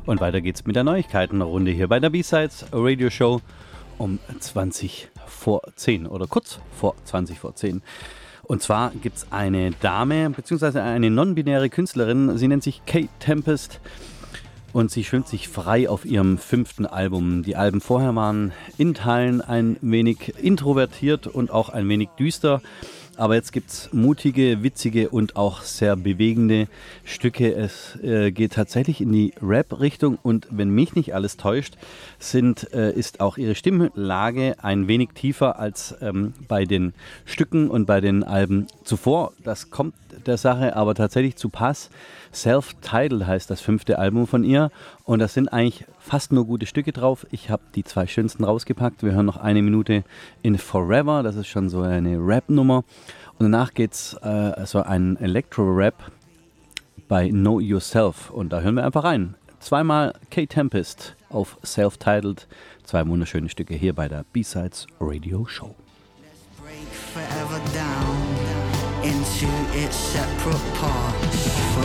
Und weiter geht's mit der Neuigkeitenrunde hier bei der B-Sides Radio Show um 20 vor 10 oder kurz vor 20 vor 10. Und zwar gibt's eine Dame, beziehungsweise eine non-binäre Künstlerin, sie nennt sich Kate Tempest und sie schwimmt sich frei auf ihrem 5. Album. Die Alben vorher waren in Teilen ein wenig introvertiert und auch ein wenig düster. Aber jetzt gibt es mutige, witzige und auch sehr bewegende Stücke. Es geht tatsächlich in die Rap-Richtung und wenn mich nicht alles täuscht, ist auch ihre Stimmlage ein wenig tiefer als bei den Stücken und bei den Alben zuvor. Das kommt der Sache aber tatsächlich zu Pass. Self-Titled heißt das 5. Album von ihr und das sind eigentlich fast nur gute Stücke drauf. Ich habe die 2 schönsten rausgepackt. Wir hören noch 1 Minute in Forever, das ist schon so eine Rap-Nummer. Und danach geht's so ein Electro-Rap bei Know Yourself und da hören wir einfach rein. 2-mal Kate Tempest auf Self-Titled, 2 wunderschöne Stücke hier bei der B-Sides Radio Show. Break forever down into its separate parts.